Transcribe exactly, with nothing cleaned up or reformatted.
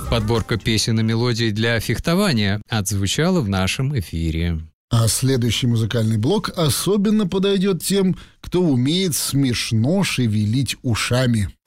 Подборка песен и мелодий для фехтования отзвучала в нашем эфире. А следующий музыкальный блок особенно подойдет тем, кто умеет смешно шевелить ушами.